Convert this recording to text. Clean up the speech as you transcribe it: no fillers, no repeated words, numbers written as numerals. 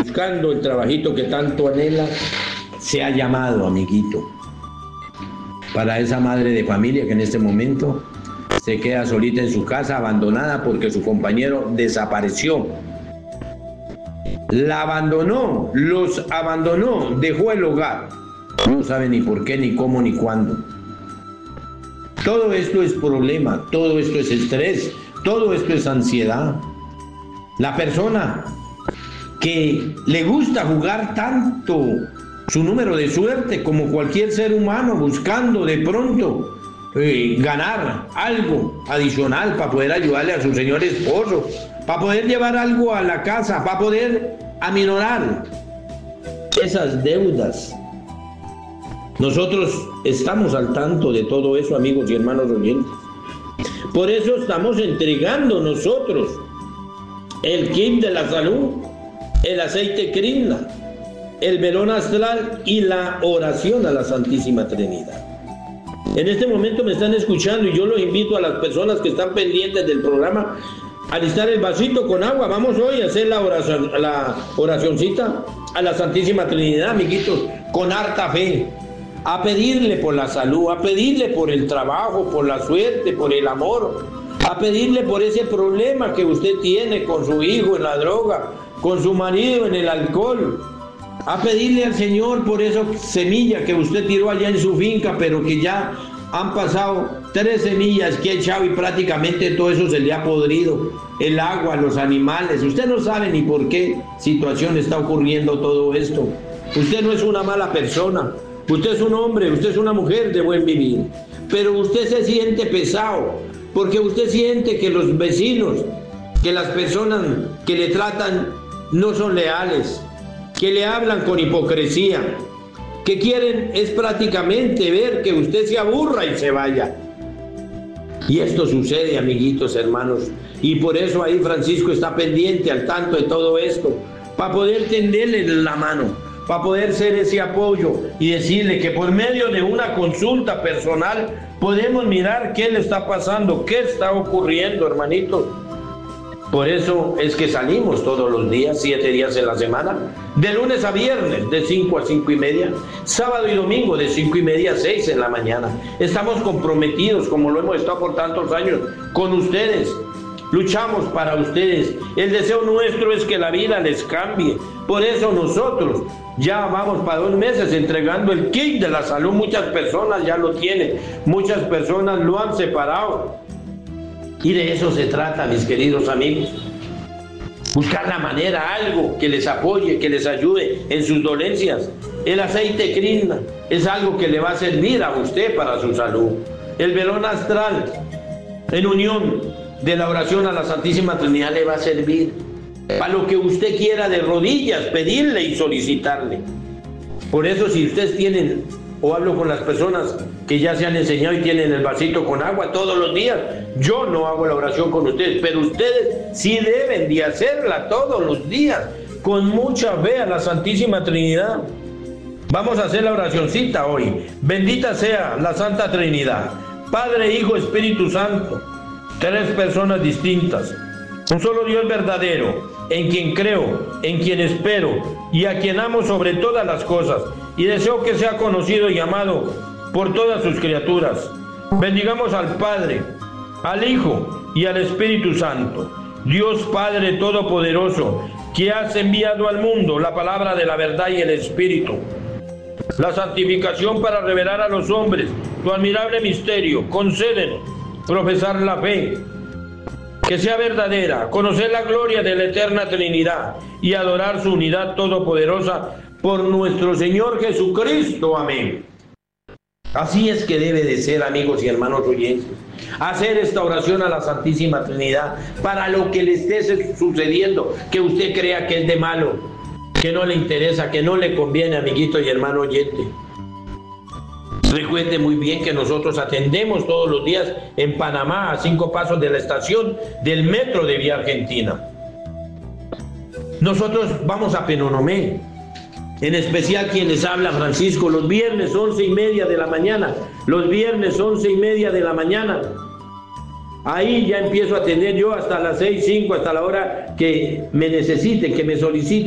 buscando el trabajito que tanto anhela, se ha llamado, amiguito. Para esa madre de familia que en este momento se queda solita en su casa, abandonada porque su compañero desapareció. La abandonó, los abandonó, dejó el hogar. No sabe ni por qué, ni cómo, ni cuándo. Todo esto es problema, todo esto es estrés, todo esto es ansiedad. La persona que le gusta jugar tanto su número de suerte como cualquier ser humano, buscando de pronto ganar algo adicional para poder ayudarle a su señor esposo, para poder llevar algo a la casa, para poder aminorar esas deudas. Nosotros estamos al tanto de todo eso, amigos y hermanos oyentes. Por eso estamos entregando nosotros el kit de la salud, el aceite Krishna, el velón astral y la oración a la Santísima Trinidad. En este momento me están escuchando y yo los invito a las personas que están pendientes del programa a alistar el vasito con agua. Vamos hoy a hacer la oracioncita a la Santísima Trinidad, amiguitos, con harta fe, a pedirle por la salud, a pedirle por el trabajo, por la suerte, por el amor, a pedirle por ese problema que usted tiene con su hijo en la droga, con su marido en el alcohol, a pedirle al Señor por esa semilla que usted tiró allá en su finca, pero que ya han pasado 3 semillas que ha echado y prácticamente todo eso se le ha podrido. El agua, los animales, usted no sabe ni por qué situación está ocurriendo todo esto. Usted no es una mala persona, usted es un hombre, usted es una mujer de buen vivir, pero usted se siente pesado, porque usted siente que los vecinos, que las personas que le tratan no son leales, que le hablan con hipocresía, que quieren es prácticamente ver que usted se aburra y se vaya. Y esto sucede, amiguitos, hermanos, y por eso ahí Francisco está pendiente al tanto de todo esto, para poder tenderle la mano, para poder ser ese apoyo y decirle que por medio de una consulta personal podemos mirar qué le está pasando, qué está ocurriendo, hermanitos. Por eso es que salimos todos los días, 7 días en la semana, de lunes a viernes, de 5 a 5 y media, sábado y domingo, de 5 y media a 6 en la mañana. Estamos comprometidos, como lo hemos estado por tantos años, con ustedes. Luchamos para ustedes. El deseo nuestro es que la vida les cambie. Por eso nosotros ya vamos para 2 meses entregando el kit de la salud. Muchas personas ya lo tienen, muchas personas lo han separado. Y de eso se trata, mis queridos amigos. Buscar la manera, algo que les apoye, que les ayude en sus dolencias. El aceite Krishna es algo que le va a servir a usted para su salud. El velón astral, en unión de la oración a la Santísima Trinidad, le va a servir para lo que usted quiera de rodillas, pedirle y solicitarle. Por eso, si ustedes tienen, o hablo con las personas que ya se han enseñado y tienen el vasito con agua todos los días, yo no hago la oración con ustedes, pero ustedes sí deben de hacerla todos los días, con mucha fe a la Santísima Trinidad. Vamos a hacer la oracioncita hoy. Bendita sea la Santa Trinidad, Padre, Hijo, Espíritu Santo, 3 personas distintas, un solo Dios verdadero, en quien creo, en quien espero y a quien amo sobre todas las cosas, y deseo que sea conocido y amado por todas sus criaturas. Bendigamos al Padre, al Hijo y al Espíritu Santo, Dios Padre Todopoderoso, que has enviado al mundo la palabra de la verdad y el Espíritu, la santificación para revelar a los hombres tu admirable misterio. Concédenos profesar la fe, que sea verdadera, conocer la gloria de la eterna Trinidad y adorar su unidad todopoderosa por nuestro Señor Jesucristo. Amén. Así es que debe de ser, amigos y hermanos oyentes, hacer esta oración a la Santísima Trinidad para lo que le esté sucediendo, que usted crea que es de malo, que no le interesa, que no le conviene, amiguito y hermano oyente. Recuerde muy bien que nosotros atendemos todos los días en Panamá, a 5 pasos de la estación del metro de Vía Argentina. Nosotros vamos a Penonomé, en especial quienes habla Francisco, los viernes 11:30 de la mañana, los viernes 11:30 de la mañana. Ahí ya empiezo a atender yo hasta las 6, 5, hasta la hora que me necesiten, que me soliciten.